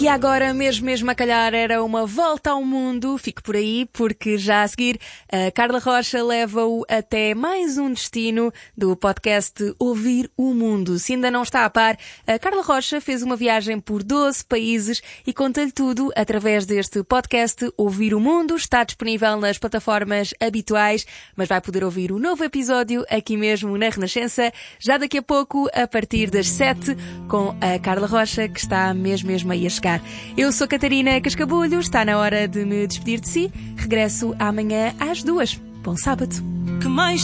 E agora, mesmo a calhar, era uma volta ao mundo. Fique por aí, porque já a seguir a Carla Rocha leva-o até mais um destino do podcast Ouvir o Mundo. Se ainda não está a par, a Carla Rocha fez uma viagem por 12 países e conta-lhe tudo através deste podcast Ouvir o Mundo. Está disponível nas plataformas habituais, mas vai poder ouvir o novo episódio aqui mesmo na Renascença, já daqui a pouco, a partir das 7, com a Carla Rocha, que está mesmo aí a chegar. Eu sou Catarina Cascabulho, está na hora de me despedir de si. Regresso amanhã às 2. Bom sábado.